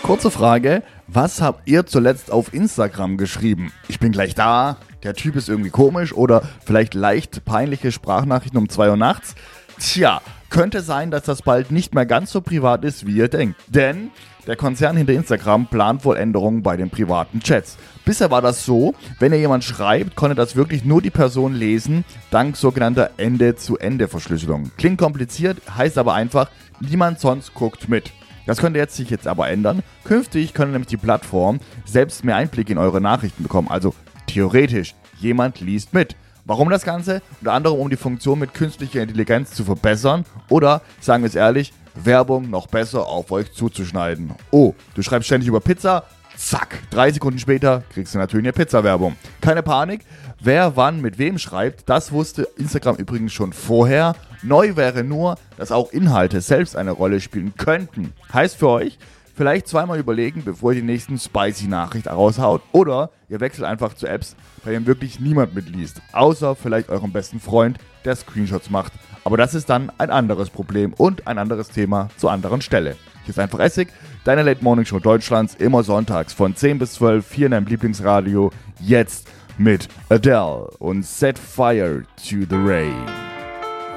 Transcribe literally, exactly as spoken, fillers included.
Kurze Frage, was habt ihr zuletzt auf Instagram geschrieben? Ich bin gleich da, der Typ ist irgendwie komisch oder vielleicht leicht peinliche Sprachnachrichten um zwei Uhr nachts? Tja, könnte sein, dass das bald nicht mehr ganz so privat ist, wie ihr denkt. Denn der Konzern hinter Instagram plant wohl Änderungen bei den privaten Chats. Bisher war das so, wenn ihr jemand schreibt, konnte das wirklich nur die Person lesen, dank sogenannter Ende-zu-Ende-Verschlüsselung. Klingt kompliziert, heißt aber einfach, niemand sonst guckt mit. Das könnte jetzt sich jetzt aber ändern. Künftig können nämlich die Plattformen selbst mehr Einblick in eure Nachrichten bekommen. Also theoretisch, jemand liest mit. Warum das Ganze? Unter anderem, um die Funktion mit künstlicher Intelligenz zu verbessern oder, sagen wir es ehrlich, Werbung noch besser auf euch zuzuschneiden. Oh, du schreibst ständig über Pizza? Zack, drei Sekunden später kriegst du natürlich eine Pizza-Werbung. Keine Panik, wer wann mit wem schreibt, das wusste Instagram übrigens schon vorher. Neu wäre nur, dass auch Inhalte selbst eine Rolle spielen könnten. Heißt für euch, vielleicht zweimal überlegen, bevor ihr die nächsten spicy Nachricht raushaut. Oder ihr wechselt einfach zu Apps, bei denen wirklich niemand mitliest. Außer vielleicht eurem besten Freund, der Screenshots macht. Aber das ist dann ein anderes Problem und ein anderes Thema zur anderen Stelle. Hier ist einfach Essig, deine Late Morning Show Deutschlands, immer sonntags von zehn bis zwölf, hier in deinem Lieblingsradio. Jetzt mit Adele und Set Fire to the Rain.